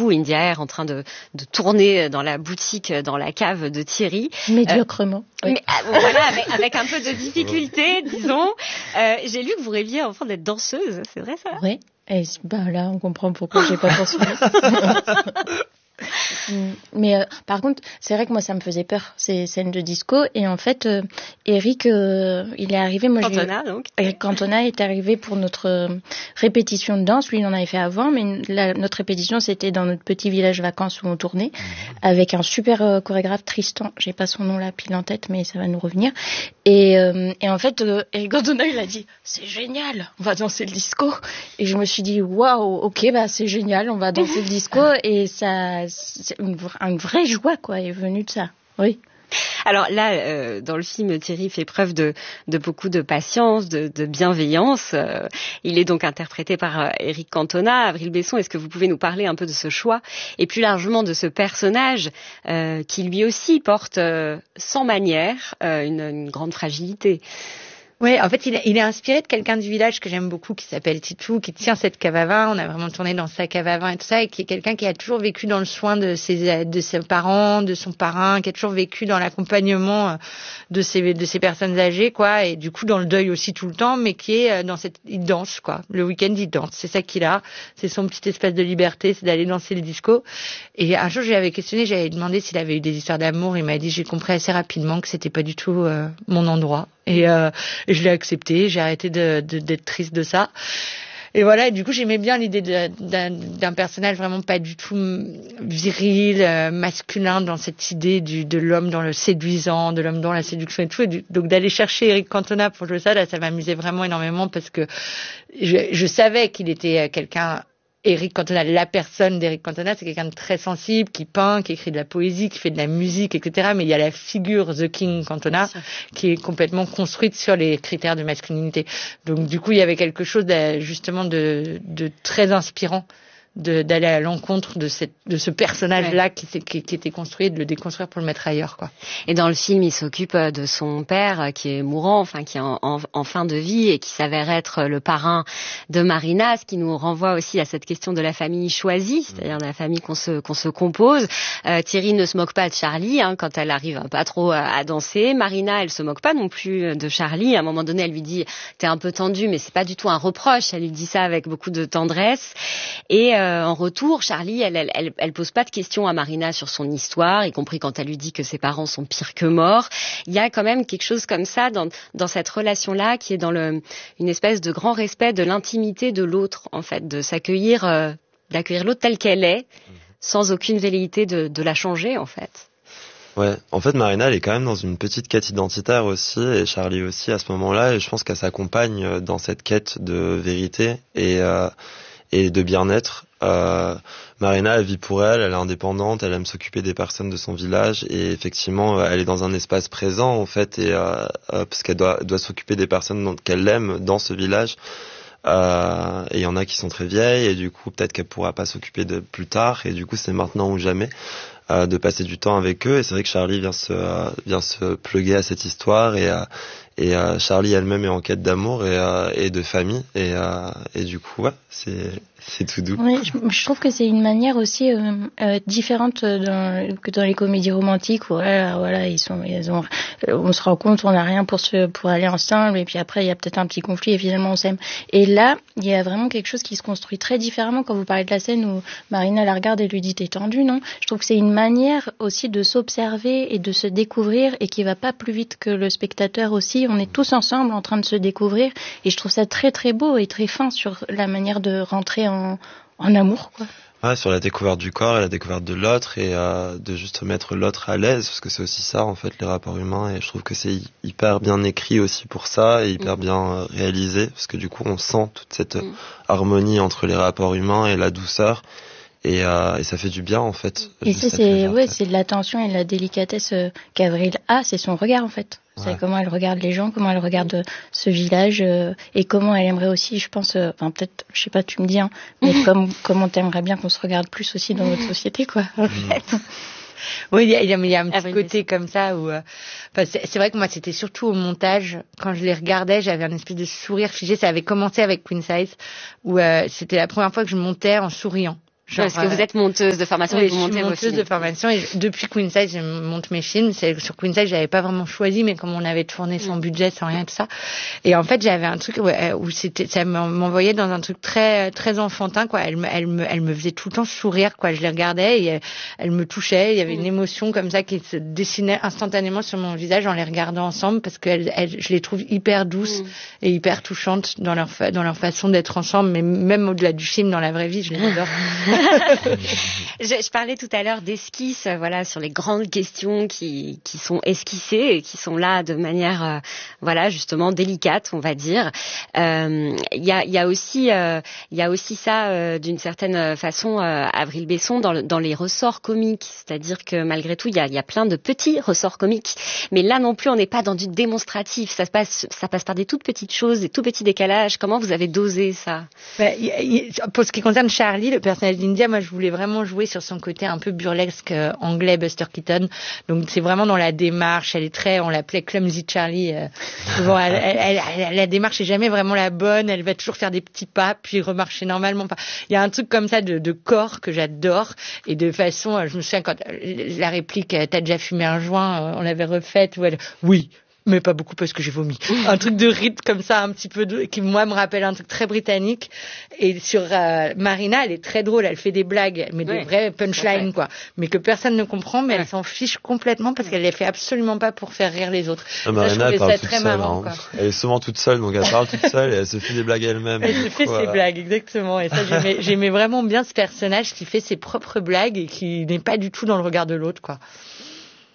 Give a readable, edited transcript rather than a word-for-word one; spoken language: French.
vous, India Air, en train de tourner dans la boutique, dans la cave de Thierry. Médiocrement. Oui. Mais, voilà, avec un peu de difficulté, disons. J'ai lu que vous rêviez enfant d'être danseuse, c'est vrai ça? Oui. Et là, on comprend pourquoi j'ai pas poursuivi. Mais par contre, c'est vrai que moi, ça me faisait peur, ces scènes de disco. Et en fait, Eric, il est arrivé... Eric Cantona est arrivé pour notre répétition de danse. Lui, il en avait fait avant, mais notre répétition, c'était dans notre petit village vacances où on tournait, avec un super chorégraphe, Tristan. J'ai pas son nom là, pile en tête, mais ça va nous revenir. Et en fait, Eric Cantona, il a dit, c'est génial, on va danser le disco. Et je me suis dit, waouh, ok, c'est génial, on va danser le disco. Et ça... C'est une vraie joie, quoi, est venue de ça. Oui. Alors là, dans le film, Thierry fait preuve de beaucoup de patience, de bienveillance. Il est donc interprété par Eric Cantona. Avril Besson, est-ce que vous pouvez nous parler un peu de ce choix et plus largement de ce personnage qui lui aussi porte, sans manière, une grande fragilité? Oui, en fait, il est inspiré de quelqu'un du village que j'aime beaucoup, qui s'appelle Titou, qui tient cette cave à vin. On a vraiment tourné dans sa cave à vin et tout ça, et qui est quelqu'un qui a toujours vécu dans le soin de ses parents, de son parrain, qui a toujours vécu dans l'accompagnement de ces personnes âgées, quoi, et du coup dans le deuil aussi tout le temps, mais qui est il danse, quoi. Le week-end, il danse. C'est ça qu'il a. C'est son petit espace de liberté, c'est d'aller danser le disco. Et un jour, j'avais demandé s'il avait eu des histoires d'amour. Il m'a dit, j'ai compris assez rapidement que c'était pas du tout mon endroit. Et je l'ai accepté, j'ai arrêté d'être triste de ça. Et voilà, et du coup, j'aimais bien l'idée d'un personnage vraiment pas du tout viril, masculin, dans cette idée de l'homme dans le séduisant, de l'homme dans la séduction et tout. Donc d'aller chercher Eric Cantona pour jouer ça, là, ça m'amusait vraiment énormément parce que je savais qu'il était quelqu'un... Eric Cantona, la personne d'Eric Cantona, c'est quelqu'un de très sensible, qui peint, qui écrit de la poésie, qui fait de la musique, etc. Mais il y a la figure The King Cantona qui est complètement construite sur les critères de masculinité. Donc du coup, il y avait quelque chose justement de très inspirant d'aller à l'encontre de ce personnage-là qui était construit et de le déconstruire pour le mettre ailleurs, quoi. Et dans le film, il s'occupe de son père qui est mourant, enfin qui est en fin de vie et qui s'avère être le parrain de Marina, ce qui nous renvoie aussi à cette question de la famille choisie, c'est-à-dire de la famille qu'on se compose. Thierry ne se moque pas de Charlie quand elle arrive pas trop à danser. Marina, elle se moque pas non plus de Charlie. À un moment donné, elle lui dit « t'es un peu tendu », mais c'est pas du tout un reproche. Elle lui dit ça avec beaucoup de tendresse. Et en retour, Charlie, elle pose pas de questions à Marina sur son histoire, y compris quand elle lui dit que ses parents sont pires que morts. Il y a quand même quelque chose comme ça dans cette relation-là qui est dans une espèce de grand respect de l'intimité de l'autre, en fait, de s'accueillir, d'accueillir l'autre telle qu'elle est, sans aucune velléité de la changer, en fait. Ouais, en fait, Marina, elle est quand même dans une petite quête identitaire aussi, et Charlie aussi à ce moment-là, et je pense qu'elle s'accompagne dans cette quête de vérité et de bien-être. Marina, elle vit pour elle est indépendante, elle aime s'occuper des personnes de son village, et effectivement, elle est dans un espace présent, en fait, et parce qu'elle doit s'occuper des personnes qu'elle aime dans ce village. Et il y en a qui sont très vieilles, et du coup, peut-être qu'elle pourra pas s'occuper de plus tard, et du coup, c'est maintenant ou jamais. De passer du temps avec eux, et c'est vrai que Charlie vient se pluguer à cette histoire, et Charlie elle-même est en quête d'amour et de famille, et du coup c'est tout doux. Oui, je trouve que c'est une manière aussi différente que dans les comédies romantiques où voilà on se rend compte on n'a rien pour aller ensemble, et puis après il y a peut-être un petit conflit et finalement on s'aime. Et là il y a vraiment quelque chose qui se construit très différemment. Quand vous parlez de la scène où Marina la regarde et lui dit t'es tendue, non, je trouve que c'est une manière aussi de s'observer et de se découvrir, et qui va pas plus vite que le spectateur aussi. On est tous ensemble en train de se découvrir, et je trouve ça très très beau et très fin sur la manière de rentrer en amour, quoi. Ouais, sur la découverte du corps et la découverte de l'autre, et de juste mettre l'autre à l'aise, parce que c'est aussi ça en fait les rapports humains, et je trouve que c'est hyper bien écrit aussi pour ça, et hyper bien réalisé, parce que du coup on sent toute cette harmonie entre les rapports humains et la douceur. Et ça fait du bien en fait. Et ça c'est de l'attention et de la délicatesse qu'Avril a, c'est son regard en fait. Ouais. C'est comment elle regarde les gens, comment elle regarde ce village, et comment elle aimerait aussi, je pense, peut-être, je sais pas, tu me dis, mais comment t'aimerais bien qu'on se regarde plus aussi dans notre société, quoi. En fait. Oui, il y a un petit côté comme ça où, c'est vrai que moi c'était surtout au montage, quand je les regardais, j'avais un espèce de sourire figé. Ça avait commencé avec Queen Size, où c'était la première fois que je montais en souriant. Parce que vous êtes monteuse de formation et vous montez vos films. Je suis monteuse de formation et depuis Queen Size, je monte mes films. Sur Queen Size, j'avais pas vraiment choisi, mais comme on avait tourné sans budget, sans rien, tout ça. Et en fait, j'avais un truc où ça m'envoyait dans un truc très, très enfantin, quoi. Elle me faisait tout le temps sourire, quoi. Je les regardais et elle me touchait. Il y avait une émotion comme ça qui se dessinait instantanément sur mon visage en les regardant ensemble parce que je les trouve hyper douces et hyper touchantes dans leur façon d'être ensemble, mais même au-delà du film, dans la vraie vie, je les adore. Je parlais tout à l'heure d'esquisses, voilà, sur les grandes questions qui sont esquissées et qui sont là de manière, voilà, justement délicate, on va dire. Il y a aussi ça d'une certaine façon, Avril Besson, dans les ressorts comiques, c'est-à-dire que malgré tout, il y a plein de petits ressorts comiques, mais là non plus, on n'est pas dans du démonstratif. Ça passe par des toutes petites choses, des tout petits décalages. Comment vous avez dosé ça? Pour ce qui concerne Charlie, le personnage d'India, moi je voulais vraiment jouer sur son côté un peu burlesque anglais, Buster Keaton. Donc c'est vraiment dans la démarche, on l'appelait Clumsy Charlie. Bon, la démarche est jamais vraiment la bonne, elle va toujours faire des petits pas puis remarcher normalement. Enfin, il y a un truc comme ça de corps que j'adore et de façon, je me souviens quand la réplique "T'as déjà fumé un joint", on l'avait refaite où elle "Oui, mais pas beaucoup parce que j'ai vomi". Un truc de rythme comme ça, un petit peu qui moi me rappelle un truc très britannique. Et sur Marina, elle est très drôle, elle fait des blagues, mais des vrais punchlines, quoi. Mais que personne ne comprend, mais elle s'en fiche complètement parce qu'elle les fait absolument pas pour faire rire les autres. Marina, elle parle toute seule, marrant, hein. Elle est souvent toute seule, donc elle parle toute seule et elle se fait des blagues elle-même. Elle se fait ses blagues, exactement. Et ça, j'aimais vraiment bien ce personnage qui fait ses propres blagues et qui n'est pas du tout dans le regard de l'autre, quoi.